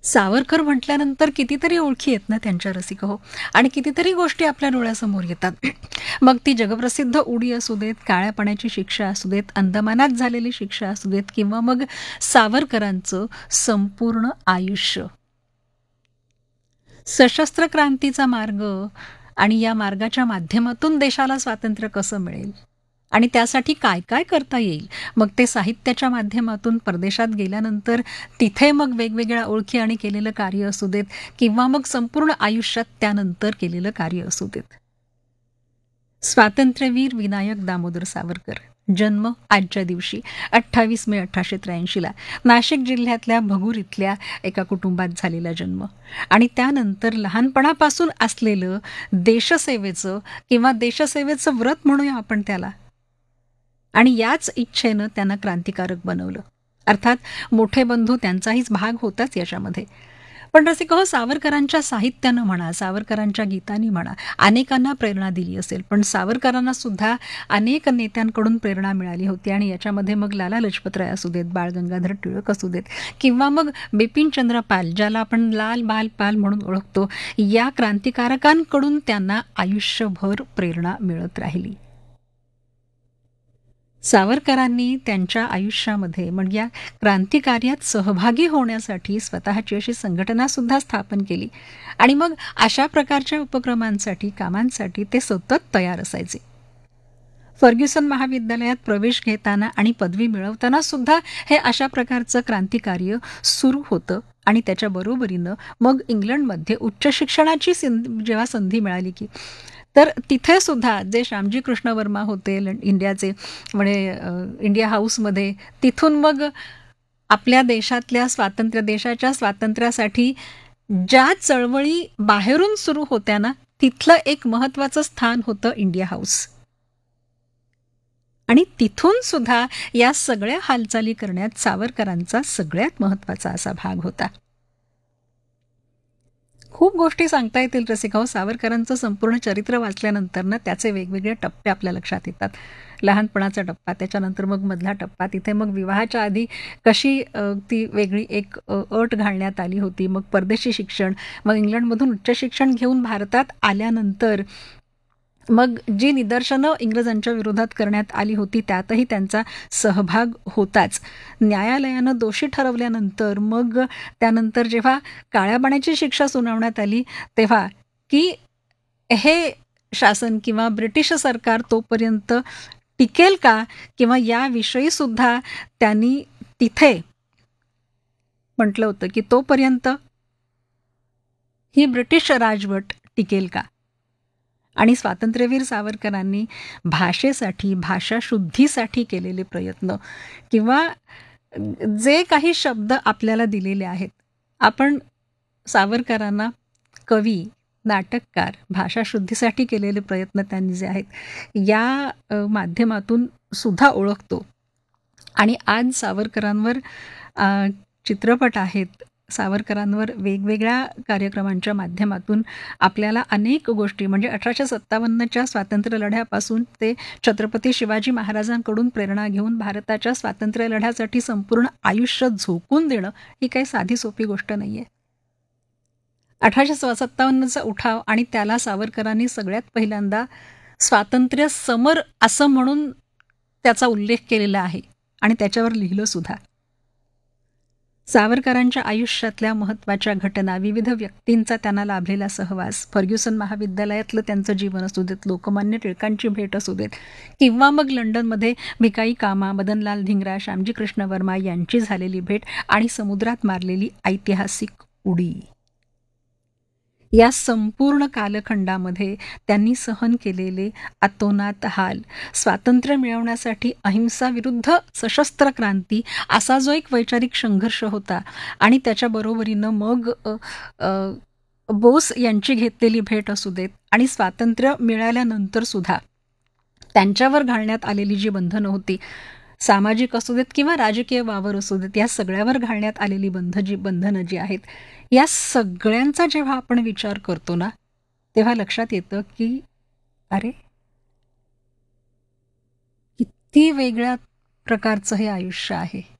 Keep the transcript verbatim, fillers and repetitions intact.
सावरकर म्हटल्यानंतर कितीतरी ओळखी आहेत ना त्यांच्या, रसिक हो. आणि कितीतरी गोष्टी आपल्या डोळ्यासमोर येतात. मग ती जगप्रसिद्ध उडी असू देत, काळ्या पाण्याची शिक्षा असू देत, अंदमानात झालेली शिक्षा असू देत, किंवा मग सावरकरांचं संपूर्ण आयुष्य. सशस्त्र क्रांतीचा मार्ग आणि या मार्गाच्या माध्यमातून देशाला स्वातंत्र्य कसं मिळेल आणि त्यासाठी काय काय करता येईल, मग ते साहित्याच्या माध्यमातून परदेशात गेल्यानंतर तिथे मग वेगवेगळ्या ओळखी आणि केलेलं कार्य असू देत, किंवा मग संपूर्ण आयुष्यात त्यानंतर केलेलं कार्य असू देत. स्वातंत्र्यवीर विनायक दामोदर सावरकर जन्म आजच्या दिवशी अठ्ठावीस मे अठराशे त्र्याऐंशीला नाशिक जिल्ह्यातल्या भगूर इथल्या एका कुटुंबात झालेला जन्म. आणि त्यानंतर लहानपणापासून असलेलं देशसेवेचं किंवा देशसेवेचं व्रत म्हणूया आपण त्याला, आणि याच इच्छेनं त्यांना क्रांतिकारक बनवलं. अर्थात मोठे बंधू त्यांचाहीच भाग होताच याच्यामध्ये. पण रसिक हो, सावरकरांच्या साहित्यानं म्हणा, सावरकरांच्या गीतांनी म्हणा, अनेकांना प्रेरणा दिली असेल, पण सावरकरांना सुद्धा अनेक नेत्यांकडून प्रेरणा मिळाली होती. आणि याच्यामध्ये मग लाला लजपतराय असू देत, बाळ गंगाधर टिळक असू देत, किंवा मग बिपिनचंद्र पाल, ज्याला आपण लाल बाल पाल म्हणून ओळखतो, या क्रांतिकारकांकडून त्यांना आयुष्यभर प्रेरणा मिळत राहिली. सावरकरांनी त्यांच्या आयुष्यामध्ये म्हणजे या क्रांतिकार्यात सहभागी होण्यासाठी स्वतःची अशी संघटना सुद्धा स्थापन केली. आणि मग अशा प्रकारच्या उपक्रमांसाठी, कामांसाठी ते सतत तयार असायचे. फर्ग्युसन महाविद्यालयात प्रवेश घेताना आणि पदवी मिळवताना सुद्धा हे अशा प्रकारचं क्रांतिकार्य सुरू होतं. आणि त्याच्या बरोबरीनं मग इंग्लंडमध्ये उच्च शिक्षणाची जेव्हा संधी मिळाली की तर तिथे सुद्धा जे श्यामजी कृष्ण वर्मा होते इंडियाचे, म्हणजे इंडिया हाऊसमध्ये, तिथून मग आपल्या देशातल्या स्वातंत्र्य देशाच्या स्वातंत्र्यासाठी ज्या चळवळी बाहेरून सुरू होत्या ना, तिथलं एक महत्त्वाचं स्थान होतं इंडिया हाऊस. आणि तिथून सुद्धा या सगळ्या हालचाली करण्यात सावरकरांचा सगळ्यात महत्त्वाचा असा भाग होता. खूप गोष्टी सांगता येतील रसिका हो. सावरकरांचं संपूर्ण चरित्र वाचल्यानंतर ना त्याचे वेगवेगळे टप्पे आपल्या लक्षात येतात. लहानपणाचा टप्पा, त्याच्यानंतर मग मधला टप्पा, तिथे मग विवाहाच्या आधी कशी ती वेगळी एक अट घालण्यात आली होती, मग परदेशी शिक्षण, मग इंग्लंडमधून उच्च शिक्षण घेऊन भारतात आल्यानंतर मग जी निदर्शनं इंग्रजांच्या विरोधात करण्यात आली होती त्यातही त्यांचा सहभाग होताच. न्यायालयानं दोषी ठरवल्यानंतर मग त्यानंतर जेव्हा काळ्या पाण्याची शिक्षा सुनावण्यात आली तेव्हा की हे शासन किंवा ब्रिटिश सरकार तोपर्यंत टिकेल का, किंवा याविषयी सुद्धा त्यांनी तिथे म्हटलं होतं की तोपर्यंत ही ब्रिटिश राजवट टिकेल का. आणि स्वातंत्र्यवीर सावरकरांनी भाषेसाठी, भाषा शुद्धीसाठी केलेले प्रयत्न, किंवा जे काही शब्द आपल्याला दिलेले आहेत, आपण सावरकरांना कवी, नाटककार, भाषा शुद्धीसाठी केलेले प्रयत्न त्यांनी जे आहेत या माध्यमातून सुद्धा ओळखतो. आणि आज सावरकरांवर चित्रपट आहेत, सावरकरांवर वेगवेगळ्या कार्यक्रमांच्या माध्यमातून आपल्याला अनेक गोष्टी, म्हणजे अठराशे सत्तावन्नच्या स्वातंत्र्य लढ्यापासून ते छत्रपती शिवाजी महाराजांकडून प्रेरणा घेऊन भारताच्या स्वातंत्र्य लढ्यासाठी संपूर्ण आयुष्य झोकून देणं ही काही साधी सोपी गोष्ट नाही आहे. अठराशे सत्तावन्नचा उठाव आणि त्याला सावरकरांनी सगळ्यात पहिल्यांदा स्वातंत्र्य समर असं म्हणून त्याचा उल्लेख केलेला आहे आणि त्याच्यावर लिहिलं सुद्धा. सावरकरांच्या आयुष्यातल्या महत्त्वाच्या घटना, विविध व्यक्तींचा त्यांना लाभलेला सहवास, फर्ग्युसन महाविद्यालयातलं त्यांचं जीवन असू देत, लोकमान्य टिळकांची भेट असू देत, किंवा मग लंडनमध्ये भिकाई कामा, मदनलाल धिंगरा, श्यामजी कृष्ण वर्मा यांची झालेली भेट आणि समुद्रात मारलेली ऐतिहासिक उडी, या संपूर्ण कालखंडामध्ये त्यांनी सहन केलेले अतोनात हाल, स्वातंत्र्य मिळवण्यासाठी अहिंसा विरुद्ध सशस्त्र क्रांती असा जो एक वैचारिक संघर्ष होता, आणि त्याच्या बरोबरीनं मग बोस यांची घेतलेली भेट असू देत, आणि स्वातंत्र्य मिळाल्यानंतर सुद्धा त्यांच्यावर घालण्यात आलेली जी बंधनं होती, सामाजिक असू देत किंवा राजकीय वावर असू देत, या सगळ्यावर घालण्यात आलेली बंध जी बंधनं जी आहेत, या सगळ्यांचा जेव्हा आपण विचार करतो ना, तेव्हा लक्षात येतं की अरे किती वेगळ्या प्रकारचं हे आयुष्य आहे.